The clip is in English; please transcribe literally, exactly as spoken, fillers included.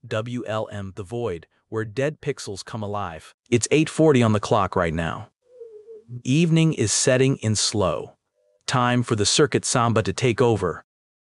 W L M The Void, where dead pixels come alive. It's eight forty on the clock right now. Evening is setting in slow. Time for the circuit samba to take over.